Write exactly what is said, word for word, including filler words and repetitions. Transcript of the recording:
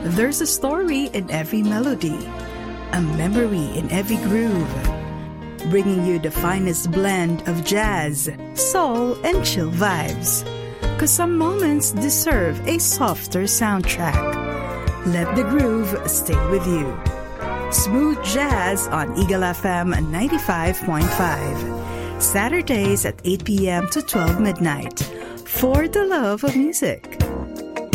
There's a story in every melody, a memory in every groove, bringing you the finest blend of jazz, soul, and chill vibes. Cause some moments deserve a softer soundtrack. Let the groove stay with you. Smooth Jazz on Eagle F M ninety-five point five. Saturdays at eight p.m. to twelve midnight. For the love of music.